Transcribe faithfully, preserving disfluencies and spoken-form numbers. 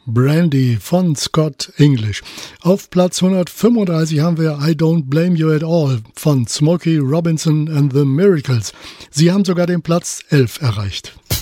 Brandy von Scott English. Auf Platz hundertfünfunddreißig haben wir I Don't Blame You at All von Smokey Robinson and the Miracles. Sie haben sogar den Platz elf erreicht.